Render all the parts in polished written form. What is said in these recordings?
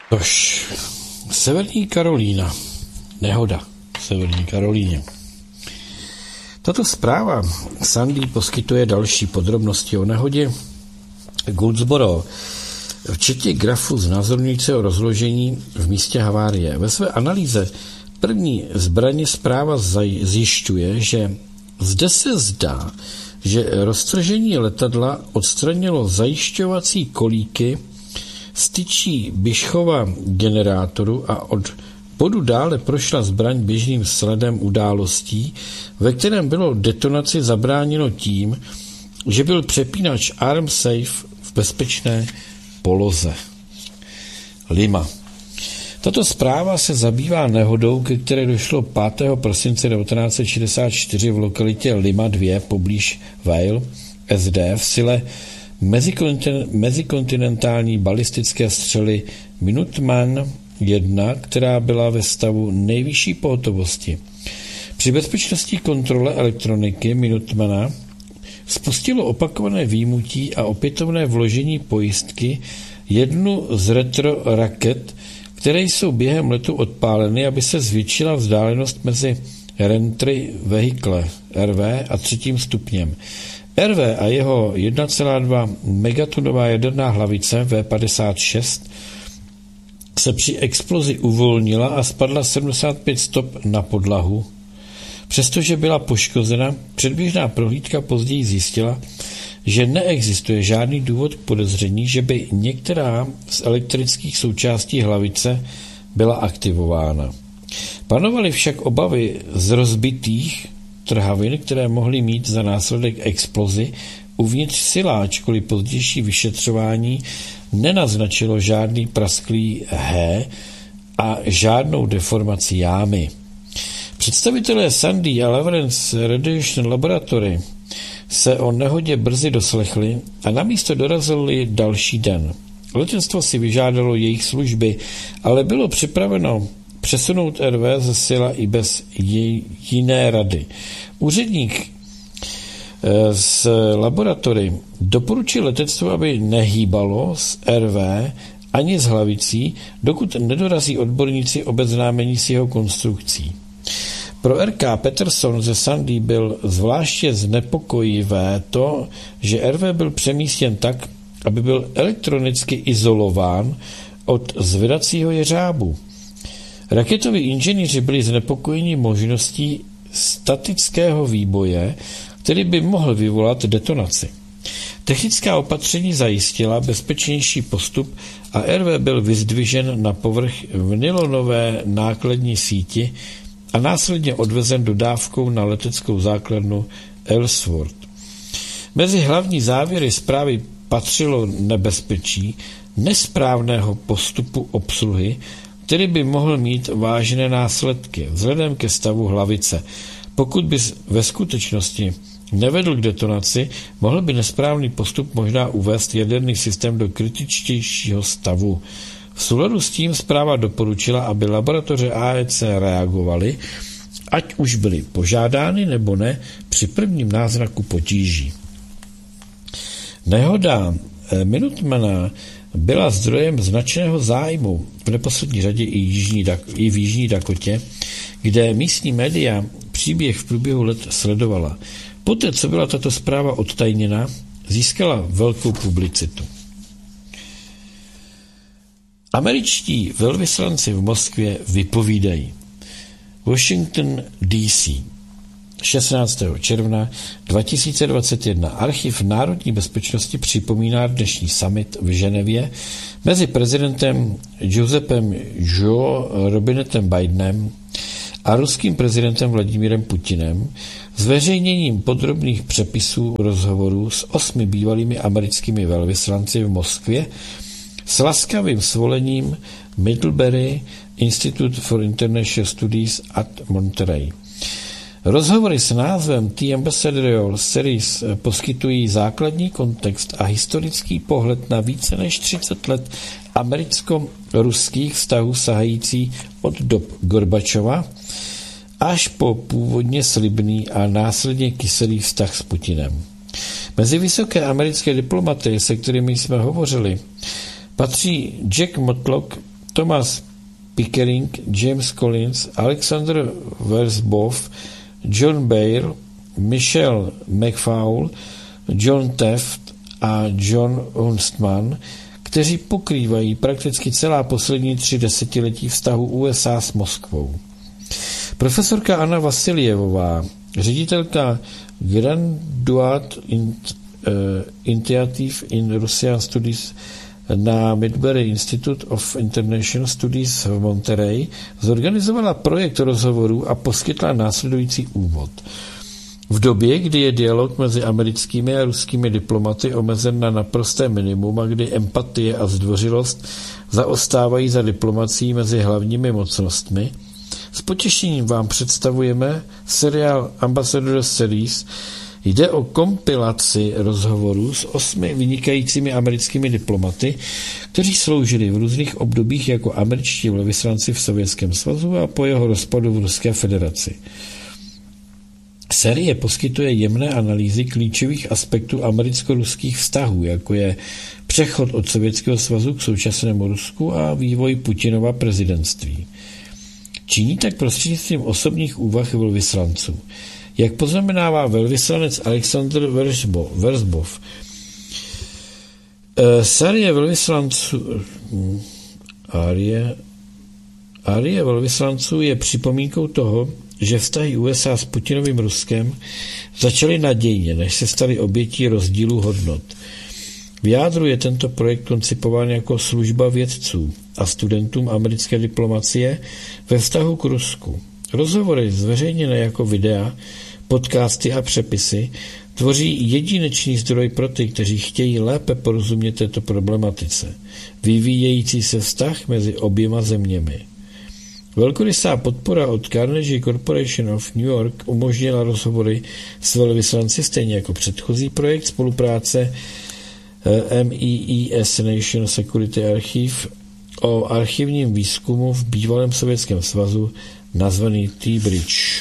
Tož, Severní Karolína. Nehoda v Severní Karolíně. Tato zpráva Sandy poskytuje další podrobnosti o nehodě Goldsboro, včetně grafu znázorňujícího rozložení v místě havárie. Ve své analýze první zbraně zpráva zjišťuje, že zde se zdá, že roztržení letadla odstranilo zajišťovací kolíky z tyčí Bischova generátoru a od bodu dále prošla zbraň běžným sledem událostí, ve kterém bylo detonaci zabráněno tím, že byl přepínač Arm Safe v bezpečné poloze. Lima. Tato zpráva se zabývá nehodou, ke které došlo 5. prosince 1964 v lokalitě Lima 2 poblíž Vail, SD, v sile mezikontinentální balistické střely Minuteman 1, která byla ve stavu nejvyšší pohotovosti. Při bezpečnostní kontrole elektroniky Minutemana spustilo opakované výjimutí a opětovné vložení pojistky jednu z retro raket, které jsou během letu odpáleny, aby se zvětšila vzdálenost mezi Reentry Vehicle RV a 3. stupněm. RV a jeho 1,2 megatonová jaderná hlavice V-56 se při explozi uvolnila a spadla 75 stop na podlahu. Přestože byla poškozena, předběžná prohlídka později zjistila, že neexistuje žádný důvod k podezření, že by některá z elektrických součástí hlavice byla aktivována. Panovaly však obavy z rozbitých trhavin, které mohly mít za následek explozi uvnitř sila, ačkoliv pozdější vyšetřování nenaznačilo žádný prasklý a žádnou deformaci jámy. Představitelé Sandy a Lawrence Radiation Laboratory se o nehodě brzy doslechli a na místo dorazili další den. Letenstvo si vyžádalo jejich služby, ale bylo připraveno přesunout RV ze sila i bez jiné rady. Úředník z laboratory doporučil letectvu, aby nehýbalo z RV ani z hlavicí, dokud nedorazí odborníci obeznámení s jeho konstrukcí. Pro RK Peterson ze Sandy byl zvláště znepokojivé to, že RV byl přemístěn tak, aby byl elektronicky izolován od zvedacího jeřábu. Raketoví inženýři byli znepokojeni možností statického výboje, který by mohl vyvolat detonaci. Technická opatření zajistila bezpečnější postup a RV byl vyzdvižen na povrch v nylonové nákladní síti a následně odvezen dodávkou na leteckou základnu Ellsworth. Mezi hlavní závěry zprávy patřilo nebezpečí nesprávného postupu obsluhy, který by mohl mít vážné následky vzhledem ke stavu hlavice. Pokud by ve skutečnosti nevedl k detonaci, mohl by nesprávný postup možná uvést jaderný systém do kritičtějšího stavu. V souladu s tím zpráva doporučila, aby laboratoře AEC reagovaly, ať už byly požádány nebo ne, při prvním náznaku potíží. Nehoda Minutemana byla zdrojem značného zájmu v neposlední řadě i v Jižní Dakotě, kde místní média příběh v průběhu let sledovala. Poté, co byla tato zpráva odtajněna, získala velkou publicitu. Američtí velvyslanci v Moskvě vypovídají. Washington D.C. 16. června 2021. Archiv národní bezpečnosti připomíná dnešní summit v Ženevě mezi prezidentem Josepem Joe Robinetem Bidenem a ruským prezidentem Vladimírem Putinem zveřejněním podrobných přepisů rozhovorů s 8 bývalými americkými velvyslanci v Moskvě s laskavým svolením Middlebury Institute for International Studies at Monterey. Rozhovory s názvem The Ambassadorial Series poskytují základní kontext a historický pohled na více než 30 let americko-ruských vztahů sahající od dob Gorbačova až po původně slibný a následně kyselý vztah s Putinem. Mezi vysoké americké diplomaty, se kterými jsme hovořili, patří Jack Matlock, Thomas Pickering, James Collins, Alexander Versbov, John Baer, Michelle McFaul, John Taft a John Hunstman, kteří pokrývají prakticky celá poslední 3 desetiletí vztahu USA s Moskvou. Profesorka Anna Vasiljevová, ředitelka Graduate Initiative in Russian Studies na Midbury Institute of International Studies v Monterey, zorganizovala projekt rozhovorů a poskytla následující úvod. V době, kdy je dialog mezi americkými a ruskými diplomaty omezen na naprosté minimum a kdy empatie a zdvořilost zaostávají za diplomací mezi hlavními mocnostmi, s potěšením vám představujeme seriál Ambassador Series. Jde o kompilaci rozhovorů s 8 vynikajícími americkými diplomaty, kteří sloužili v různých obdobích jako američtí velvyslanci v Sovětském svazu a po jeho rozpadu v Ruské federaci. Série poskytuje jemné analýzy klíčových aspektů americko-ruských vztahů, jako je přechod od Sovětského svazu k současnému Rusku a vývoj Putinova prezidentství. Činí tak prostřednictvím osobních úvah velvyslanců. Jak poznamenává velvyslanec Alexander Versbov, série velvyslanců je připomínkou toho, že vztahy USA s Putinovým Ruskem začaly nadějně, než se staly obětí rozdílů hodnot. V jádru je tento projekt koncipován jako služba vědců a studentům americké diplomacie ve vztahu k Rusku. Rozhovory zveřejněné jako videa, podcasty a přepisy tvoří jedinečný zdroj pro ty, kteří chtějí lépe porozumět této problematice, vyvíjející se vztah mezi oběma zeměmi. Velkorysá podpora od Carnegie Corporation of New York umožnila rozhovory s velvyslanci, stejně jako předchozí projekt spolupráce MEES National Security Archive o archivním výzkumu v bývalém Sovětském svazu nazvaný T-Bridge.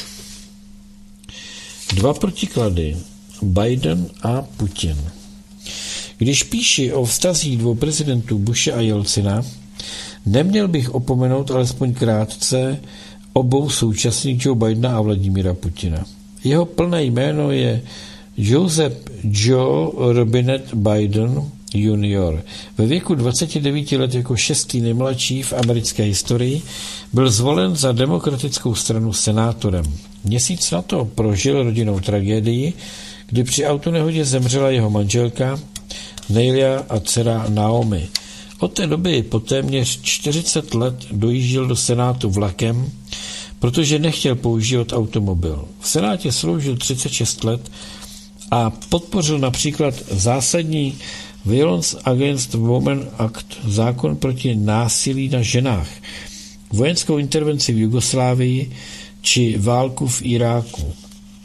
2 protiklady, Biden a Putin. Když píši o vztazích 2 prezidentů Bushe a Jelcina, neměl bych opomenout alespoň krátce obou současných Joe Bidena a Vladimíra Putina. Jeho plné jméno je Joseph Joe Robinette Biden Jr. Ve věku 29 let jako 6. nejmladší v americké historii byl zvolen za demokratickou stranu senátorem. Měsíc na to prožil rodinnou tragédii, kdy při autonehodě zemřela jeho manželka Neilia a dcera Naomi. Od té doby po téměř 40 let dojížděl do Senátu vlakem, protože nechtěl používat automobil. V Senátě sloužil 36 let a podpořil například zásadní Violence Against Women Act, zákon proti násilí na ženách, vojenskou intervenci v Jugoslávii či válku v Iráku.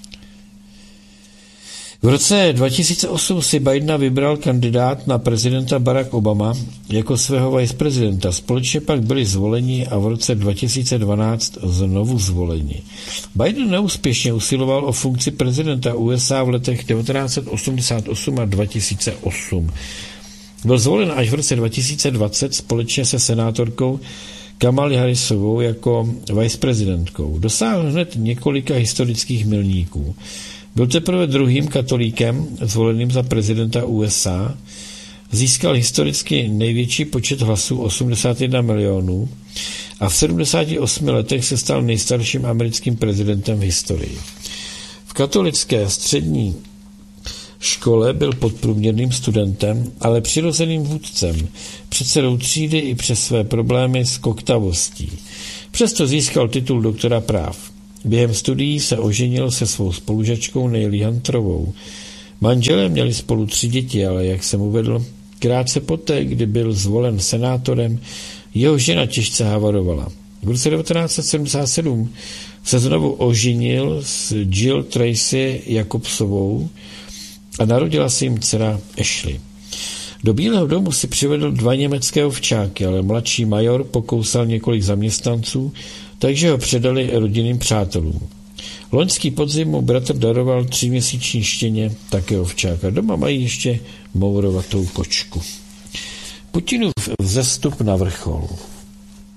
V roce 2008 si Bidena vybral kandidát na prezidenta Barack Obama jako svého viceprezidenta. Společně pak byli zvoleni a v roce 2012 znovu zvoleni. Biden neúspěšně usiloval o funkci prezidenta USA v letech 1988 a 2008. Byl zvolen až v roce 2020 společně se senátorkou Kamali Harrisovou jako viceprezidentkou. Dosáhl hned několika historických milníků. Byl teprve 2. katolíkem zvoleným za prezidenta USA, získal historicky největší počet hlasů 81 milionů a v 78 letech se stal nejstarším americkým prezidentem v historii. V katolické střední škole byl podprůměrným studentem, ale přirozeným vůdcem, předsedou třídy i přes své problémy s koktavostí. Přesto získal titul doktora práv. Během studií se oženil se svou spolužačkou Neily Hunterovou. Manželé měli spolu 3 děti, ale jak jsem uvedl, krátce poté, kdy byl zvolen senátorem, jeho žena těžce havarovala. V roce 1977 se znovu oženil s Jill Tracy Jacobsovou a narodila se jim dcera Ashley. Do Bílého domu si přivedl 2 německé ovčáky, ale mladší major pokousal několik zaměstnanců, takže ho předali rodinným přátelům. Loňský podzim mu bratr daroval 3měsíční štěně, také ovčáka. Doma mají ještě mourovatou kočku. Putinův vzestup na vrchol.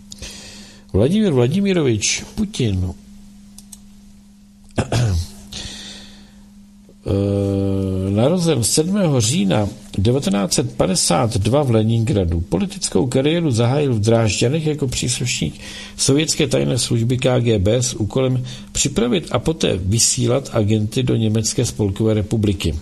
Vladimír Vladimirovič Putin narozen 7. října 1952 v Leningradu. Politickou kariéru zahájil v Drážďanech jako příslušník sovětské tajné služby KGB s úkolem připravit a poté vysílat agenty do Německé spolkové republiky.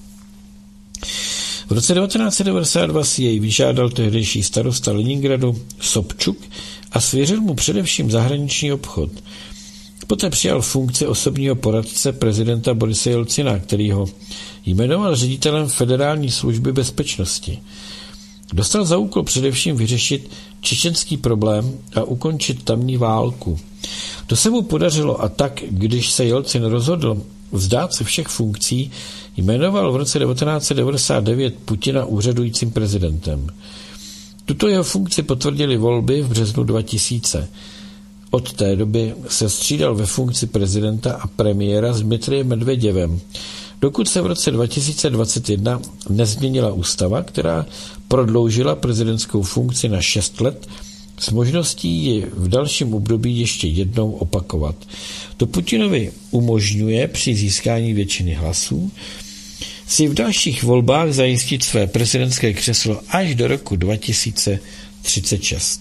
V roce 1992 si jej vyžádal tehdejší starosta Leningradu Sobčuk a svěřil mu především zahraniční obchod. Poté přijal funkci osobního poradce prezidenta Borise Jelcina, který ho jmenoval ředitelem Federální služby bezpečnosti. Dostal za úkol především vyřešit čečenský problém a ukončit tamní válku. To se mu podařilo a tak, když se Jelcin rozhodl vzdát se všech funkcí, jmenoval v roce 1999 Putina úřadujícím prezidentem. Tuto jeho funkci potvrdili volby v březnu 2000. Od té doby se střídal ve funkci prezidenta a premiéra s Dmitrijem Medveděvem, dokud se v roce 2021 nezměnila ústava, která prodloužila prezidentskou funkci na 6 let s možností ji v dalším období ještě jednou opakovat. To Putinovi umožňuje při získání většiny hlasů si v dalších volbách zajistit své prezidentské křeslo až do roku 2036.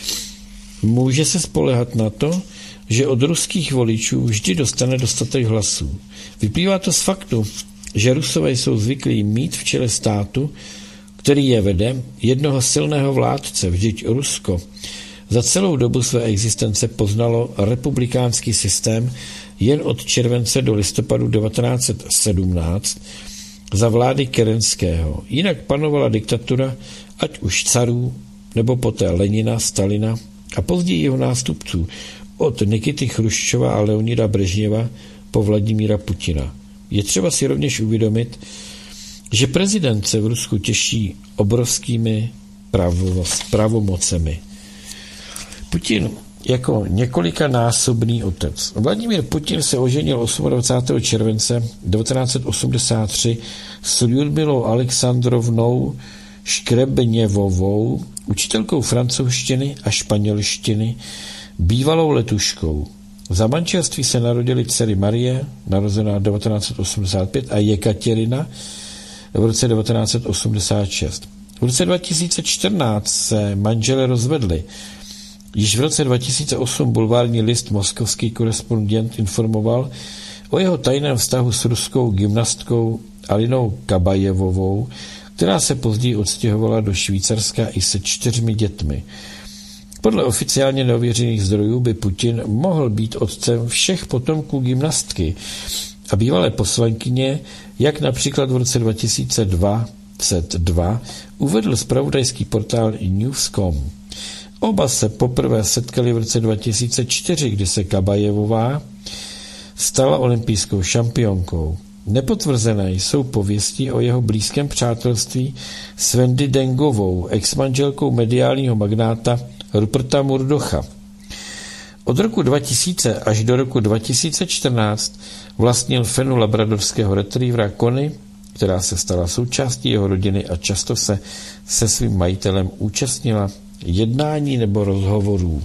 Může se spoléhat na to, že od ruských voličů vždy dostane dostatek hlasů. Vyplývá to z faktu, že Rusové jsou zvyklí mít v čele státu, který je vede, jednoho silného vládce. Vždyť Rusko za celou dobu své existence poznalo republikánský systém jen od července do listopadu 1917 za vlády Kerenského. Jinak panovala diktatura ať už carů, nebo poté Lenina, Stalina a později jeho nástupců od Nikity Chruščova a Leonida Brežněva po Vladimíra Putina. Je třeba si rovněž uvědomit, že prezident se v Rusku těší obrovskými pravomocemi. Putin jako několikanásobný otec. Vladimír Putin se oženil 28. července 1983 s Ljudmilou Alexandrovnou Škrebněvovou, učitelkou francouzštiny a španělštiny, bývalou letuškou. Za manželství se narodily dcery Marie, narozená 1985, a Jekatěrina v roce 1986. V roce 2014 se manželé rozvedli. Již v roce 2008 bulvární list Moskovský korespondent informoval o jeho tajném vztahu s ruskou gymnastkou Alinou Kabajevovou, která se později odstěhovala do Švýcarska i se 4 dětmi. Podle oficiálně neověřených zdrojů by Putin mohl být otcem všech potomků gymnastky a bývalé poslankyně, jak například v roce 2022 uvedl zpravodajský portál News.com. Oba se poprvé setkali v roce 2004, kdy se Kabajevová stala olympijskou šampionkou. Nepotvrzené jsou pověsti o jeho blízkém přátelství s Wendy Dengovou, exmanželkou mediálního magnáta Ruperta Murdocha. Od roku 2000 až do roku 2014 vlastnil fenu labradorského retrievera Connie, která se stala součástí jeho rodiny a často se se svým majitelem účastnila jednání nebo rozhovorů.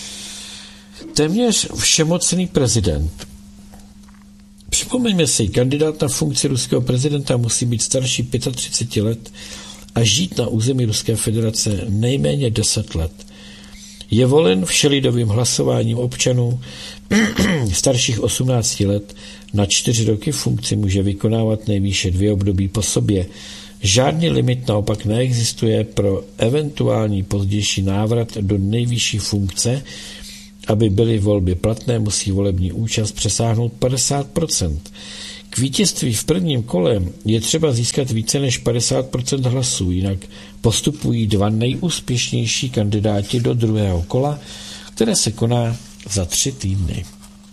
Téměř všemocný prezident. Připomeňme si, kandidát na funkci ruského prezidenta musí být starší 35 let a žít na území Ruské federace nejméně 10 let. Je volen všelidovým hlasováním občanů starších 18 let. Na 4 roky funkci může vykonávat nejvýše 2 období po sobě. Žádný limit naopak neexistuje pro eventuální pozdější návrat do nejvyšší funkce. Aby byly volby platné, musí volební účast přesáhnout 50%. K vítězství v prvním kole je třeba získat více než 50% hlasů, jinak postupují 2 nejúspěšnější kandidáti do druhého kola, které se koná za 3 týdny.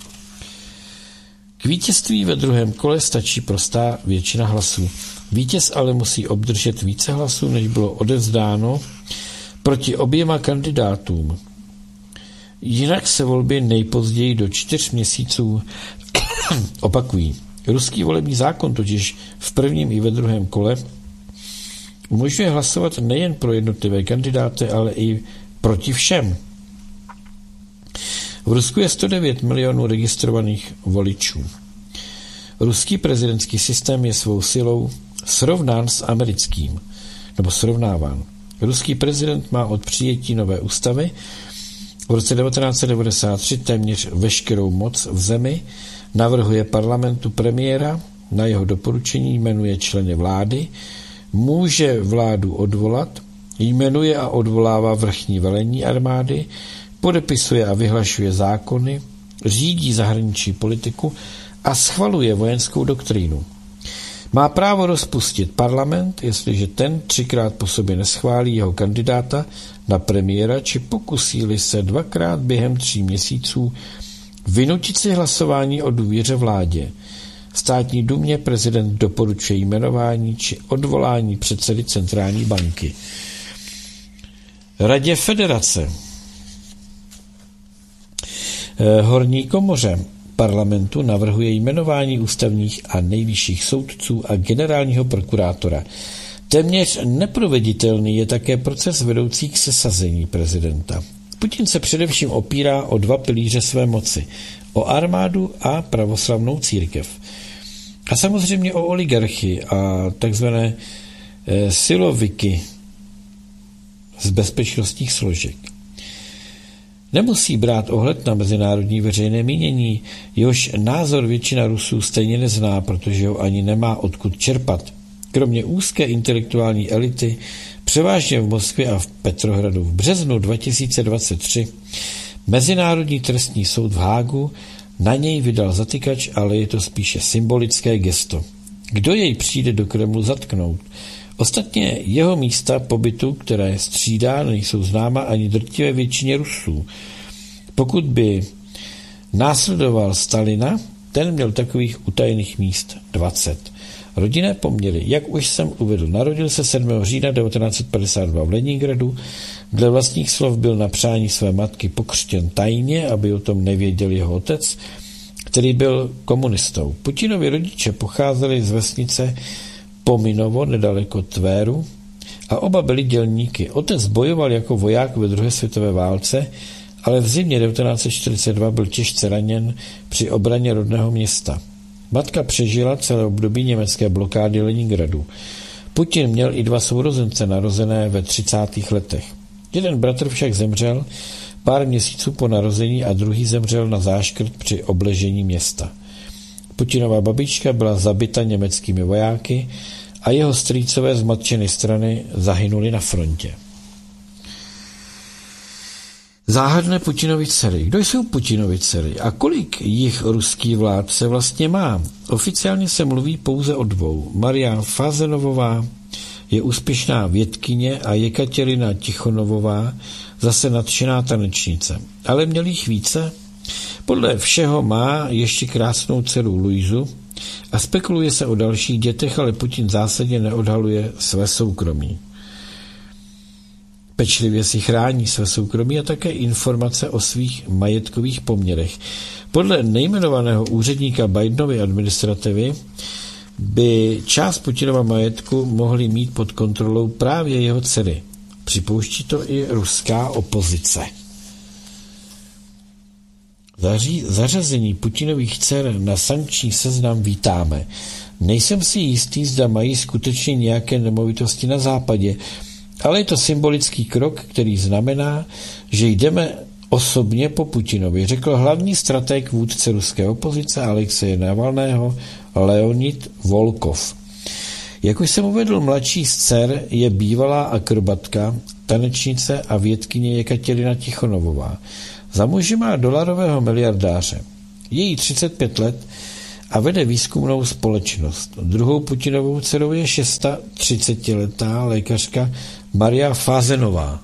K vítězství ve druhém kole stačí prostá většina hlasů. Vítěz ale musí obdržet více hlasů, než bylo odevzdáno proti oběma kandidátům. Jinak se volby nejpozději do 4 měsíců opakují. Ruský volební zákon totiž v prvním i ve druhém kole umožňuje hlasovat nejen pro jednotlivé kandidáty, ale i proti všem. V Rusku je 109 milionů registrovaných voličů. Ruský prezidentský systém je svou silou srovnán s americkým, nebo srovnáván. Ruský prezident má od přijetí nové ústavy v roce 1993 téměř veškerou moc v zemi, navrhuje parlamentu premiéra, na jeho doporučení jmenuje členy vlády, může vládu odvolat, jmenuje a odvolává vrchní velení armády, podepisuje a vyhlašuje zákony, řídí zahraniční politiku a schvaluje vojenskou doktrínu. Má právo rozpustit parlament, jestliže ten 3krát po sobě neschválí jeho kandidáta na premiéra, či pokusí-li se 2krát během 3 měsíců vynutit si hlasování o důvěře vládě. Státní dumě prezident doporučuje jmenování či odvolání předsedy centrální banky. Radě federace, horní komoře parlamentu navrhuje jmenování ústavních a nejvyšších soudců a generálního prokurátora. Téměř neproveditelný je také proces vedoucí k sesazení prezidenta. Putin se především opírá o 2 pilíře své moci. O armádu a pravoslavnou církev. A samozřejmě o oligarchy a takzvané siloviky z bezpečnostních složek. Nemusí brát ohled na mezinárodní veřejné mínění, jehož názor většina Rusů stejně nezná, protože ho ani nemá odkud čerpat. Kromě úzké intelektuální elity, převážně v Moskvě a v Petrohradu v březnu 2023, Mezinárodní trestní soud v Hágu na něj vydal zatykač, ale je to spíše symbolické gesto. Kdo jej přijde do Kremlu zatknout? Ostatně jeho místa pobytu, které střídá, nejsou známa ani drtivé většině Rusů. Pokud by následoval Stalina, ten měl takových utajených míst 20. Rodinné poměry, jak už jsem uvedl, narodil se 7. října 1952 v Leningradu, dle vlastních slov byl na přání své matky pokřtěn tajně, aby o tom nevěděl jeho otec, který byl komunistou. Putinovi rodiče pocházeli z vesnice Pominovo, nedaleko Tvéru, a oba byli dělníky. Otec bojoval jako voják ve druhé světové válce, ale v zimě 1942 byl těžce raněn při obraně rodného města. Matka přežila celé období německé blokády Leningradu. Putin měl i 2 sourozence narozené ve 30. letech. Jeden bratr však zemřel pár měsíců po narození a druhý zemřel na záškrt při obležení města. Putinova babička byla zabita německými vojáky a jeho strýcové z matčiny strany zahynuli na frontě. Záhadné Putinovy dcery. Kdo jsou Putinovy dcery a kolik jich ruský vládce vlastně má? Oficiálně se mluví pouze o 2. Maria Fazenovová je úspěšná vědkyně a Jekaterina Tichonovová zase nadšená tanečnice. Ale měl jich více? Podle všeho má ještě krásnou dceru Luizu a spekuluje se o dalších dětech, ale Putin zásadně neodhaluje své soukromí. Pečlivě si chrání své soukromí a také informace o svých majetkových poměrech. Podle nejmenovaného úředníka Bidenovy administrativy by část Putinova majetku mohly mít pod kontrolou právě jeho dcery. Připouští to i ruská opozice. Zařazení Putinových dcer na sankční seznam vítáme. Nejsem si jistý, zda mají skutečně nějaké nemovitosti na západě, ale je to symbolický krok, který znamená, že jdeme osobně po Putinovi, řekl hlavní stratég vůdce ruské opozice Alexeje Navalného Leonid Volkov. Jak už jsem uvedl, mladší z dcer je bývalá akrobatka, tanečnice a vědkyně Jekaterina Tichonovová. Za muže má dolarového miliardáře. Je jí 35 let a vede výzkumnou společnost. Druhou Putinovou dcerou je 36letá lékařka Maria Fazenová.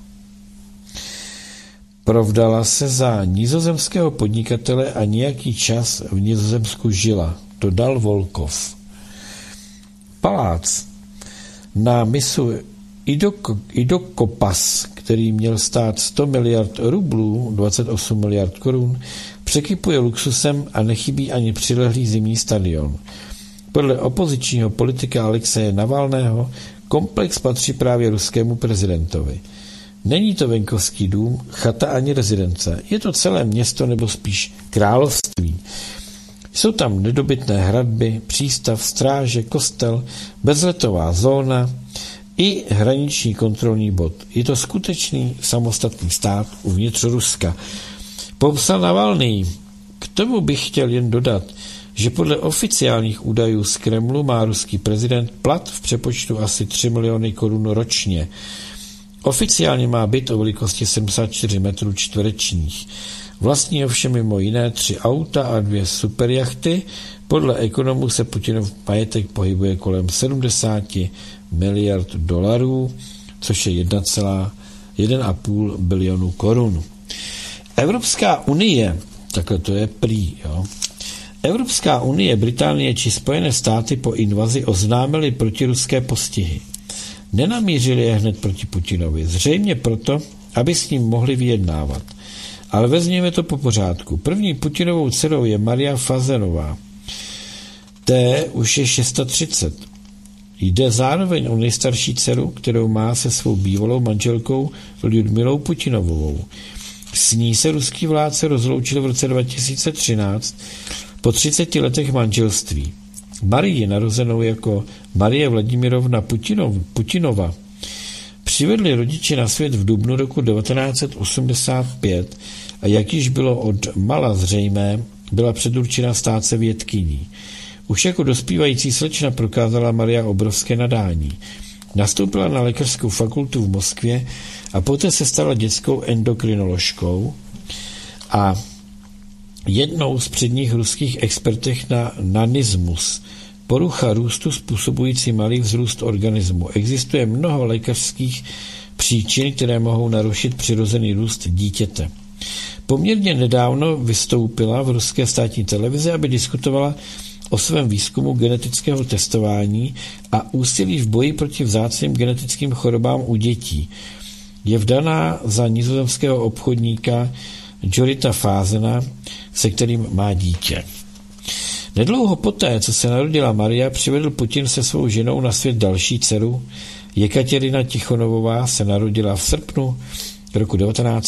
Provdala se za nizozemského podnikatele a nějaký čas v Nizozemsku žila, dodal Volkov. Palác na mysu Idokopas, který měl stát 100 miliard rublů, 28 miliard korun, překypuje luxusem a nechybí ani přilehlý zimní stadion. Podle opozičního politika Alexeje Navalného komplex patří právě ruskému prezidentovi. Není to venkovský dům, chata ani rezidence. Je to celé město nebo spíš království. Jsou tam nedobytné hradby, přístav, stráže, kostel, bezletová zóna i hraniční kontrolní bod. Je to skutečný samostatný stát uvnitř Ruska. Popsal Navalný. K tomu bych chtěl jen dodat, že podle oficiálních údajů z Kremlu má ruský prezident plat v přepočtu asi 3 miliony korun ročně. Oficiálně má byt o velikosti 74 metrů čtverečních. Vlastní ovšem mimo jiné 3 auta a 2 superjachty. Podle ekonomů se Putinův majetek pohybuje kolem 70 miliard dolarů, což je 1,5 bilionu korun. Evropská unie, takhle to je prý, jo. Evropská unie, Británie či Spojené státy po invazi oznámily protiruské postihy. Nenamířili je hned proti Putinovi, zřejmě proto, aby s ním mohli vyjednávat. Ale vezměme to po pořádku. První Putinovou dcerou je Maria Fazenová. Té už je 630. Jde zároveň o nejstarší dceru, kterou má se svou bývalou manželkou Lyudmilou Putinovou. S ní se ruský vládce rozloučil v roce 2013 po 30 letech manželství. Marii, narozenou jako Marie Vladimirovna Putinova, přivedli rodiče na svět v dubnu roku 1985 a jak již bylo od mala zřejmé, byla předurčena stát se vědkyní. Už jako dospívající slečna prokázala Maria obrovské nadání. Nastoupila na lékařskou fakultu v Moskvě a poté se stala dětskou endokrinoložkou a jednou z předních ruských expertech na nanismus, porucha růstu způsobující malý vzrůst organismu. Existuje mnoho lékařských příčin, které mohou narušit přirozený růst dítěte. Poměrně nedávno vystoupila v ruské státní televizi, aby diskutovala o svém výzkumu genetického testování a úsilí v boji proti vzácným genetickým chorobám u dětí. Je vdaná za nizozemského obchodníka Jorita Fázena, se kterým má dítě. Nedlouho poté, co se narodila Maria, přivedl Putin se svou ženou na svět další dceru. Jekatěrina Tichonovová se narodila v srpnu roku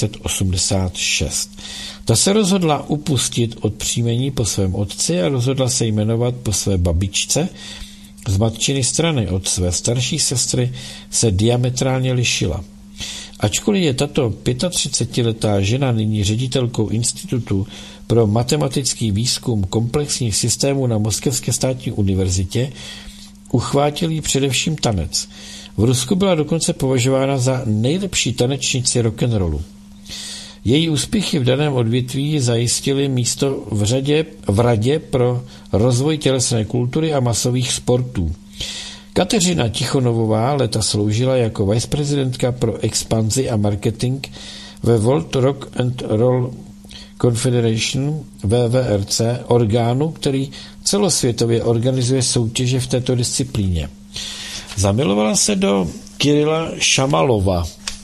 1986. Ta se rozhodla upustit od příjmení po svém otci a rozhodla se jmenovat po své babičce. Z matčiny strany od své starší sestry se diametrálně lišila. Ačkoliv je tato 35letá žena nyní ředitelkou Institutu pro matematický výzkum komplexních systémů na Moskevské státní univerzitě, uchvátil jí především tanec. V Rusku byla dokonce považována za nejlepší tanečnici rock'n'rollu. Její úspěchy v daném odvětví zajistily místo v Radě pro rozvoj tělesné kultury a masových sportů. Kateřina Tichonovová leta sloužila jako viceprezidentka pro expanzi a marketing ve World Rock and Roll Confederation WWRC, orgánu, který celosvětově organizuje soutěže v této disciplíně. Zamilovala se do Kirila Šamalova.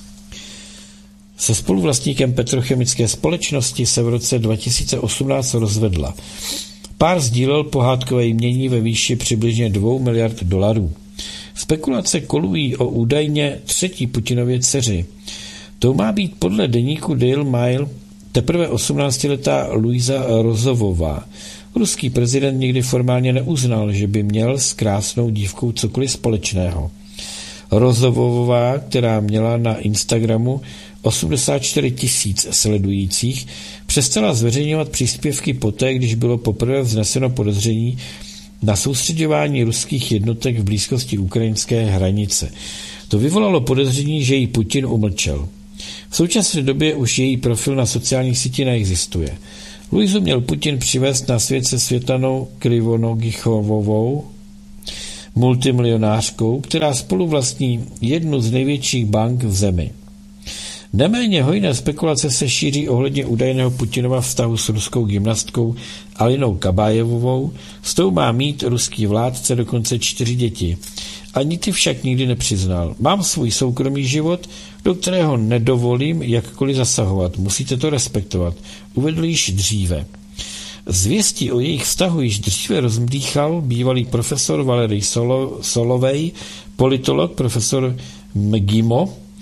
Se spoluvlastníkem petrochemické společnosti se v roce 2018 rozvedla. Pár sdílel pohádkové jmění ve výši přibližně 2 miliard dolarů. Spekulace kolují o údajně třetí Putinově dceři. To má být podle deníku Daily Mail teprve 18letá Luisa Rozovová. Ruský prezident nikdy formálně neuznal, že by měl s krásnou dívkou cokoliv společného. Rozovová, která měla na Instagramu 84 000 sledujících, přestala zveřejňovat příspěvky poté, když bylo poprvé vzneseno podezření na soustřeďování ruských jednotek v blízkosti ukrajinské hranice. To vyvolalo podezření, že ji Putin umlčel. V současné době už její profil na sociálních sítích neexistuje. Luizu měl Putin přivést na svět se Světlanou Krivonogichovou, multimilionářkou, která spoluvlastní jednu z největších bank v zemi. Neméně hojné spekulace se šíří ohledně údajného Putinova vztahu s ruskou gymnastkou Alinou Kabájevovou, s tou má mít ruský vládce dokonce 4 děti. Ani ty však nikdy nepřiznal. Mám svůj soukromý život, do kterého nedovolím jakkoliv zasahovat. Musíte to respektovat. Uvedl již dříve. Zvěstí o jejich vztahu již dříve rozmdýchal bývalý profesor Valerij Solovej, politolog profesor Mgimo,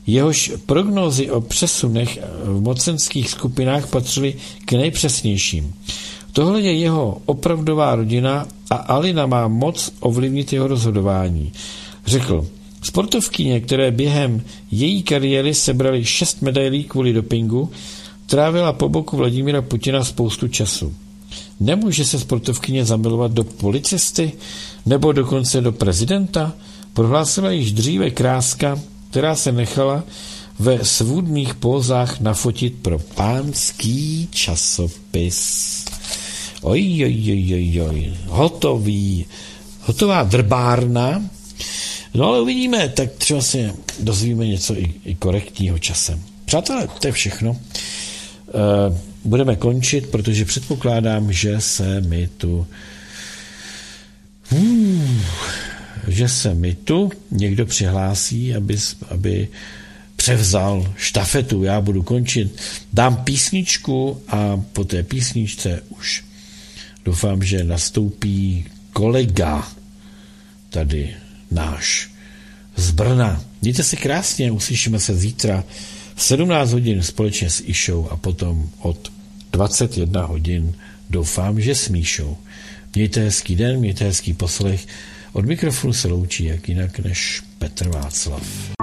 Jehož prognózy o přesunech v mocenských skupinách patřily k nejpřesnějším. Tohle je jeho opravdová rodina a Alina má moc ovlivnit jeho rozhodování. Řekl, sportovkyně, které během její kariéry sebrali 6 medailí kvůli dopingu, trávila po boku Vladimíra Putina spoustu času. Nemůže se sportovkyně zamilovat do policisty nebo dokonce do prezidenta? Prohlásila již dříve Kráska, která se nechala ve svůdných pózách nafotit pro pánský časopis. Oj. Hotová drbárna. No ale uvidíme, tak třeba si dozvíme něco i korektního časem. Přátelé, to je všechno. Budeme končit, protože předpokládám, že se mi tu někdo přihlásí, aby převzal štafetu. Já budu končit. Dám písničku a po té písničce už doufám, že nastoupí kolega tady náš z Brna. Mějte se krásně, uslyšíme se zítra v 17 hodin společně s Išou a potom od 21 hodin doufám, že s Míšou. Mějte hezký den, mějte hezký poslech. Od mikrofonu se loučí jak jinak než Petr Václav.